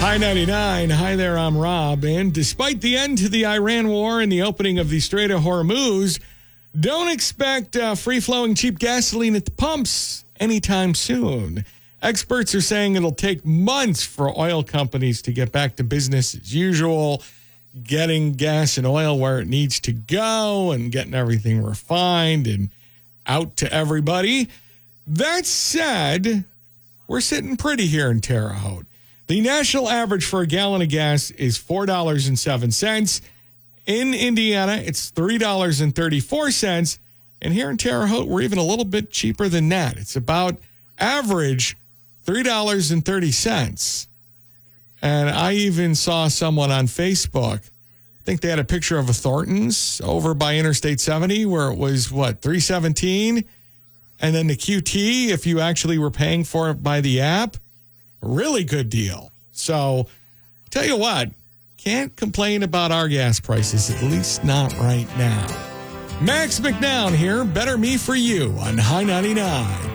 High 99. Hi there, I'm Rob. And despite the end to the Iran war and the opening of the Strait of Hormuz, don't expect free-flowing cheap gasoline at the pumps anytime soon. Experts are saying it'll take months for oil companies to get back to business as usual, getting gas and oil where it needs to go and getting everything refined and out to everybody. That said, we're sitting pretty here in Terre Haute. The national average for a gallon of gas is $4.07. In Indiana, it's $3.34. And here in Terre Haute, we're even a little bit cheaper than that. It's about average $3.30. And I even saw someone on Facebook, I think they had a picture of a Thornton's over by Interstate 70 where it was, $3.17? And then the QT, if you actually were paying for it by the app, really good deal. So, tell you what, can't complain about our gas prices, at least not right now. Max McNown here, Better Me for You on High 99.